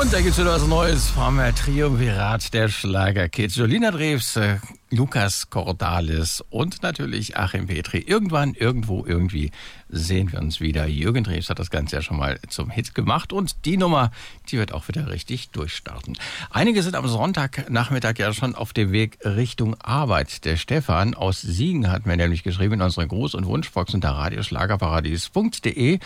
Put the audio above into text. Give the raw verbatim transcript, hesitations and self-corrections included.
Und da gibt's wieder was Neues vom Triumvirat der Schlagerkids. Jolina Drews, äh, Lukas Cordalis und natürlich Achim Petri. Irgendwann, irgendwo, irgendwie sehen wir uns wieder. Jürgen Drews hat das Ganze ja schon mal zum Hit gemacht und die Nummer, die wird auch wieder richtig durchstarten. Einige sind am Sonntagnachmittag ja schon auf dem Weg Richtung Arbeit. Der Stefan aus Siegen hat mir nämlich geschrieben in unsere Gruß- und Wunschbox unter radioschlagerparadies punkt de.